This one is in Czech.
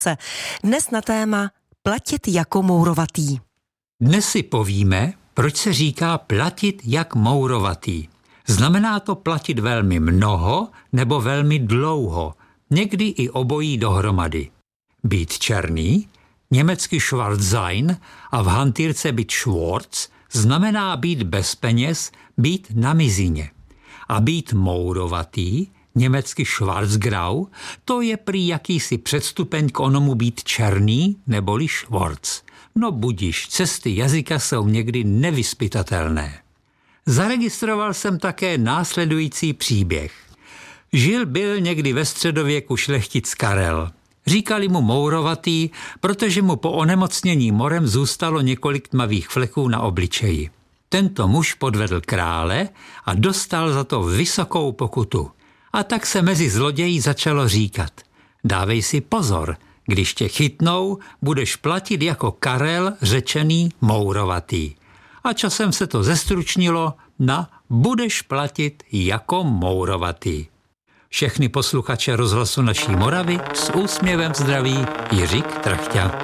Dnes na téma platit jako mourovatý. Dnes si povíme, proč se říká platit jak mourovatý. Znamená to platit velmi mnoho nebo velmi dlouho, někdy i obojí dohromady. Být černý, německy schwarz sein a v hantýrce být schwarz, znamená být bez peněz, být na mizině. A být mourovatý, německy schwarzgrau, to je prý jakýsi předstupeň k onomu být černý neboli schwarz. No budiš, cesty jazyka jsou někdy nevyzpytatelné. Zaregistroval jsem také následující příběh. Byl někdy ve středověku šlechtic Karel. Říkali mu mourovatý, protože mu po onemocnění morem zůstalo několik tmavých fleků na obličeji. Tento muž podvedl krále a dostal za to vysokou pokutu. A tak se mezi zloději začalo říkat: dávej si pozor, když tě chytnou, budeš platit jako Karel, řečený mourovatý. A časem se to zestručnilo na budeš platit jako mourovatý. Všechny posluchače Rozhlasu naší Moravy s úsměvem zdraví Jiřík Trachťa.